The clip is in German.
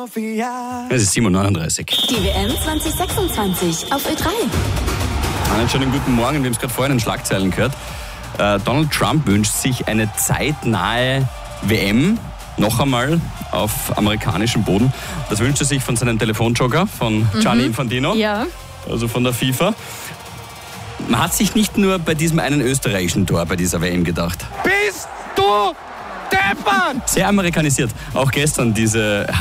Es ist 7:39 Uhr. Die WM 2026 auf Ö3. Einen schönen guten Morgen. Wir haben es gerade vorhin in den Schlagzeilen gehört. Donald Trump wünscht sich eine zeitnahe WM, noch einmal auf amerikanischem Boden. Das wünscht er sich von seinem Telefonjoker, von Gianni Infantino, Ja. also von der FIFA. Man hat sich nicht nur bei diesem einen österreichischen Tor bei dieser WM gedacht. Bist du deppert? Sehr amerikanisiert. Auch gestern diese